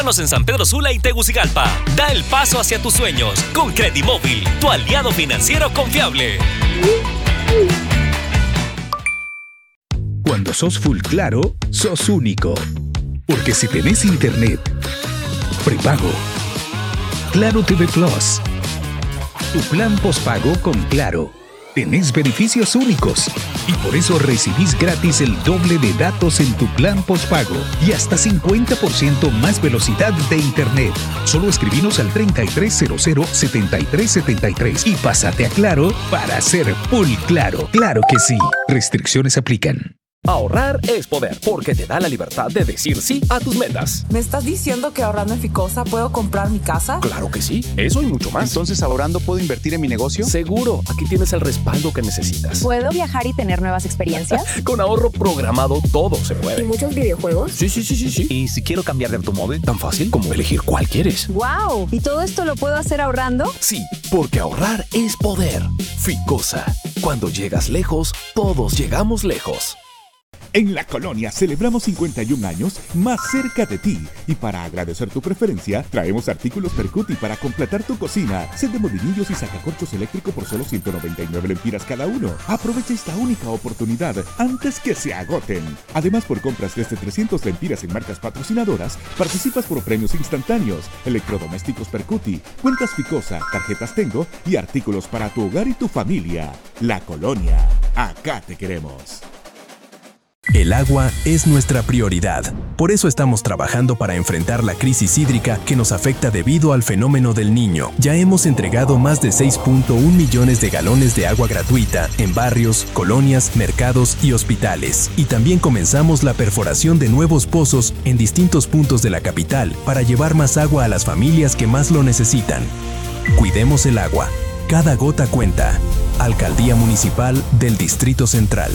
En San Pedro Sula y Tegucigalpa. Da el paso hacia tus sueños con Credimóvil, tu aliado financiero confiable. Cuando sos full claro, sos único. Porque si tenés internet, prepago, Claro TV Plus, tu plan postpago con Claro, tenés beneficios únicos. Y por eso recibís gratis el doble de datos en tu plan postpago y hasta 50% más velocidad de internet. Solo escribinos al 3300-7373 y pásate a Claro para ser full claro. ¡Claro que sí! Restricciones aplican. Ahorrar es poder, porque te da la libertad de decir sí a tus metas. ¿Me estás diciendo que ahorrando en Ficosa puedo comprar mi casa? Claro que sí, eso y mucho más. Entonces, ¿ahorrando puedo invertir en mi negocio? Seguro, aquí tienes el respaldo que necesitas. ¿Puedo viajar y tener nuevas experiencias? Con ahorro programado todo se puede. ¿Y muchos videojuegos? Sí. ¿Y si quiero cambiar de automóvil? Tan fácil como elegir cuál quieres. ¡Wow! ¿Y todo esto lo puedo hacer ahorrando? Sí, porque ahorrar es poder. Ficosa, cuando llegas lejos, todos llegamos lejos. En La Colonia celebramos 51 años más cerca de ti. Y para agradecer tu preferencia, traemos artículos Percuti para completar tu cocina. Set de molinillos y sacacorchos eléctrico por solo 199 lempiras cada uno. Aprovecha esta única oportunidad antes que se agoten. Además, por compras desde 300 lempiras en marcas patrocinadoras, participas por premios instantáneos, electrodomésticos Percuti, cuentas Ficosa, tarjetas Tengo y artículos para tu hogar y tu familia. La Colonia, acá te queremos. El agua es nuestra prioridad. Por eso estamos trabajando para enfrentar la crisis hídrica que nos afecta debido al fenómeno del Niño. Ya hemos entregado más de 6.1 millones de galones de agua gratuita en barrios, colonias, mercados y hospitales. Y también comenzamos la perforación de nuevos pozos en distintos puntos de la capital para llevar más agua a las familias que más lo necesitan. Cuidemos el agua. Cada gota cuenta. Alcaldía Municipal del Distrito Central.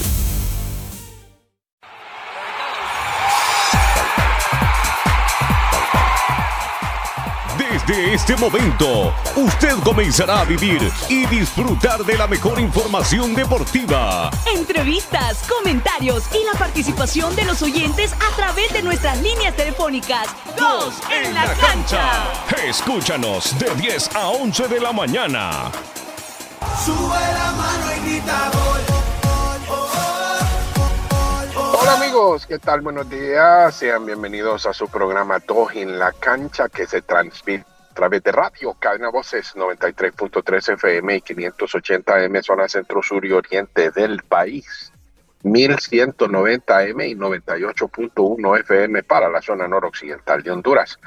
Desde este momento, usted comenzará a vivir y disfrutar de la mejor información deportiva. Entrevistas, comentarios y la participación de los oyentes a través de nuestras líneas telefónicas. ¡Dos en la cancha! Escúchanos de 10 a 11 de la mañana. Sube la mano y grita gol. Hola amigos, ¿qué tal? Buenos días, sean bienvenidos a su programa 2 en la cancha que se transmite a través de radio, Cadena Voces 93.3 FM y 580 M, zona centro, sur y oriente del país, 1190 M y 98.1 FM para la zona noroccidental de Honduras,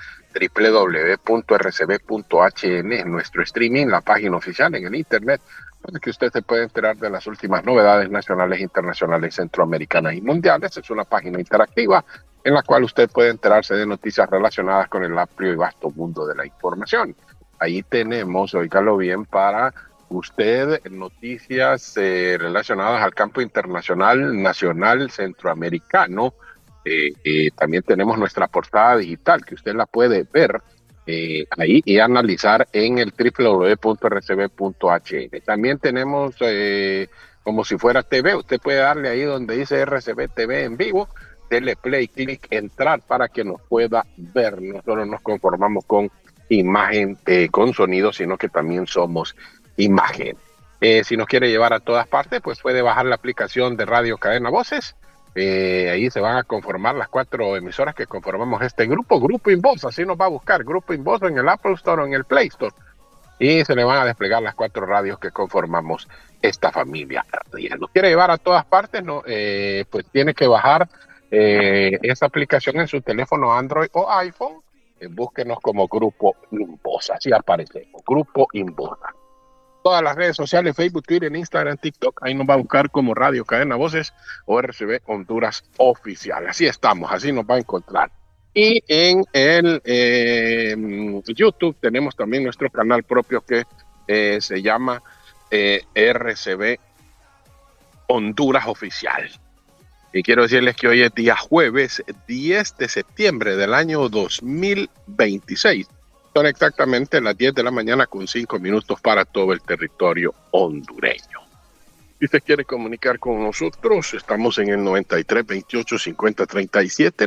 www.rcb.hn en nuestro streaming, la página oficial en el internet, donde que usted se puede enterar de las últimas novedades nacionales, internacionales, centroamericanas y mundiales. Es una página interactiva en la cual usted puede enterarse de noticias relacionadas con el amplio y vasto mundo de la información. Ahí tenemos, óigalo bien, para usted noticias relacionadas al campo internacional, nacional, centroamericano. También tenemos nuestra portada digital que usted la puede ver ahí y analizar en el www.rcb.hn. También tenemos como si fuera TV, usted puede darle ahí donde dice RCB TV en vivo, dele play, clic, entrar para que nos pueda ver. Nosotros nos conformamos con imagen, con sonido, sino que también somos imagen. Si nos quiere llevar a todas partes, pues puede bajar la aplicación de Radio Cadena Voces. Ahí se van a conformar las 4 emisoras que conformamos este grupo, Grupo Invoz, así nos va a buscar, Grupo Invoz en el Apple Store o en el Play Store, y se le van a desplegar las 4 radios que conformamos esta familia. Si nos quiere llevar a todas partes, pues tiene que bajar esa aplicación en su teléfono Android o iPhone, búsquenos como Grupo Invoz, así aparecemos, Grupo Invoz. Todas las redes sociales, Facebook, Twitter, Instagram, TikTok, ahí nos va a buscar como Radio Cadena Voces o RCB Honduras Oficial. Así estamos, así nos va a encontrar. Y en el YouTube tenemos también nuestro canal propio que se llama RCB Honduras Oficial. Y quiero decirles que hoy es día jueves 10 de septiembre del año 2026. Son exactamente las 10 de la mañana con 5 minutos para todo el territorio hondureño. Si usted quiere comunicar con nosotros, estamos en el 93 28 50 37,